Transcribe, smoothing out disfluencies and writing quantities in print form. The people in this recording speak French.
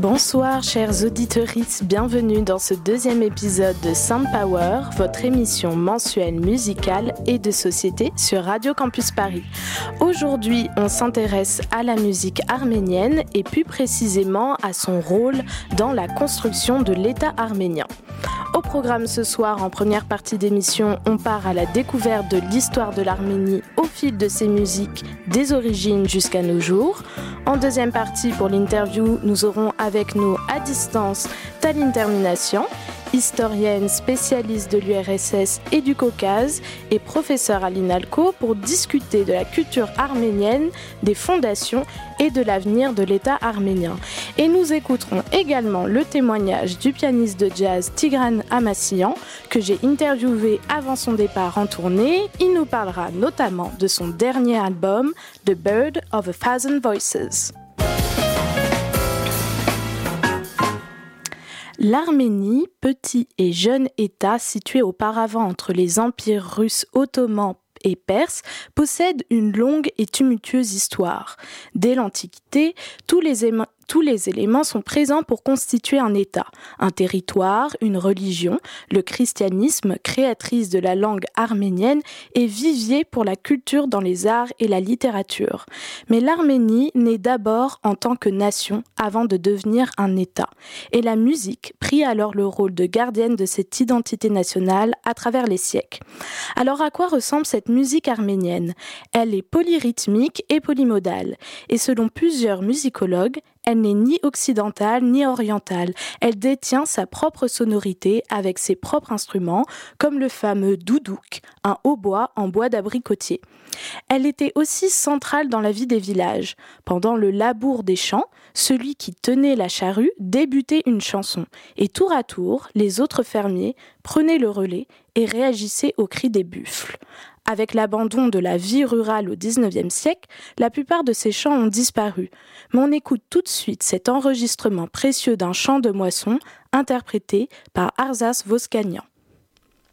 Bonsoir chers auditeuristes, bienvenue dans ce deuxième épisode de Sound Power, votre émission mensuelle musicale et de société sur Radio Campus Paris. Aujourd'hui, on s'intéresse à la musique arménienne et plus précisément à son rôle dans la construction de l'État arménien. Au programme ce soir, en première partie d'émission, on part à la découverte de l'histoire de l'Arménie au fil de ses musiques, des origines jusqu'à nos jours. En deuxième partie, pour l'interview, nous aurons avec nous à distance Taline Termination, historienne spécialiste de l'URSS et du Caucase et professeure à l'INALCO pour discuter de la culture arménienne, des fondations et de l'avenir de l'État arménien. Et nous écouterons également le témoignage du pianiste de jazz Tigran Amassian que j'ai interviewé avant son départ en tournée. Il nous parlera notamment de son dernier album, The Bird of a Thousand Voices. L'Arménie, petit et jeune État situé auparavant entre les empires russes ottomans et perse, possède une longue et tumultueuse histoire. Dès l'Antiquité, tous les éléments sont présents pour constituer un État, un territoire, une religion, le christianisme, créatrice de la langue arménienne, et vivier pour la culture dans les arts et la littérature. Mais l'Arménie naît d'abord en tant que nation avant de devenir un État. Et la musique prit alors le rôle de gardienne de cette identité nationale à travers les siècles. Alors à quoi ressemble cette musique arménienne ? Elle est polyrythmique et polymodale. Et selon plusieurs musicologues, elle n'est ni occidentale ni orientale. Elle détient sa propre sonorité avec ses propres instruments, comme le fameux doudouk, un hautbois en bois d'abricotier. Elle était aussi centrale dans la vie des villages. Pendant le labour des champs, celui qui tenait la charrue débutait une chanson. Et tour à tour, les autres fermiers prenaient le relais et réagissaient aux cris des buffles. Avec l'abandon de la vie rurale au XIXe siècle, la plupart de ces chants ont disparu. Mais on écoute tout de suite cet enregistrement précieux d'un chant de moisson interprété par Arsas Voskanian.